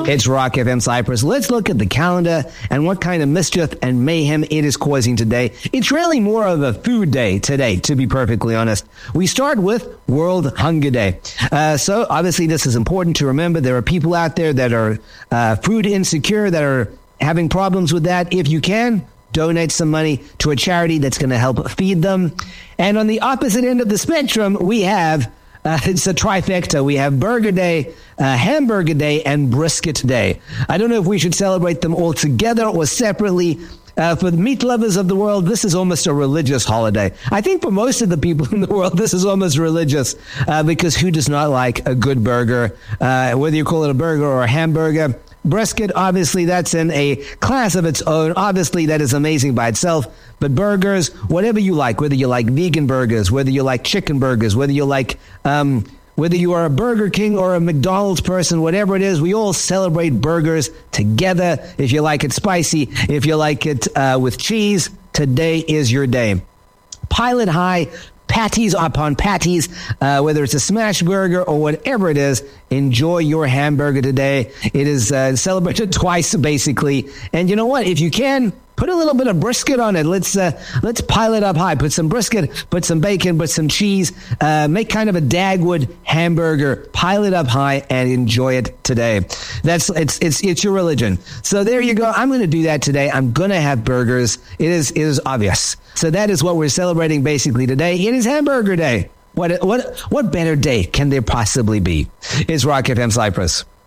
It's Rock FM Cyprus. Let's look at the calendar and what kind of mischief and mayhem it is causing today. It's really more of a food day today, to be perfectly honest. We start with World Hunger Day. So obviously this is important to remember. There are people out there that are food insecure, that are having problems with that. If you can, donate some money to a charity that's going to help feed them. And on the opposite end of the spectrum, we have it's a trifecta. We have Burger Day, Hamburger Day, and Brisket Day. I don't know if we should celebrate them all together or separately. For the meat lovers of the world, this is almost a religious holiday. I think for most of the people in the world, this is almost religious because who does not like a good burger, whether you call it a burger or a hamburger? Brisket, obviously, that's in a class of its own. Obviously, that is amazing by itself. But burgers, whatever you like, whether you like vegan burgers, whether you like chicken burgers, whether you like, whether you are a Burger King or a McDonald's person, whatever it is, we all celebrate burgers together. If you like it spicy, if you like it with cheese, today is your day. Pile it high. Patties upon patties, whether it's a smash burger or whatever it is, enjoy your hamburger today. It is celebrated twice, basically. And you know what? If you can, put a little bit of brisket on it. Let's pile it up high. Put some brisket, put some bacon, put some cheese. Make kind of a Dagwood hamburger. Pile it up high and enjoy it today. It's your religion. So there you go. I'm going to do that today. I'm going to have burgers. It is obvious. So that is what we're celebrating basically today. It is Hamburger Day. What better day can there possibly be? It's Rock FM Cyprus.